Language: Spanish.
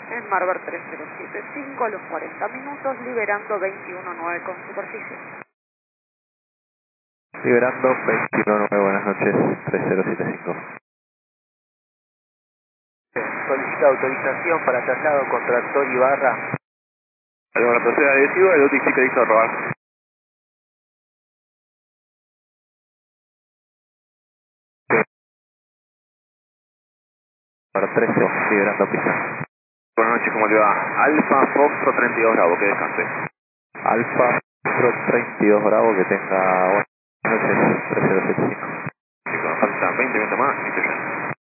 En Marber 3075 a los 40 minutos, liberando 21.9 con superficie. Liberando 21.9, buenas noches, 3075. Solicita autorización para traslado con tractor y barra. La tercera adhesiva, el UTC que hizo robar. Para 13, liberando pista. Buenas noches, ¿cómo le va? Alfa Foxtrot 32 Bravo, que descanse. Alfa Foxtrot 32 Bravo, que tenga buenas noches, 3075. Chicos, nos faltan 20 minutos más y se llena.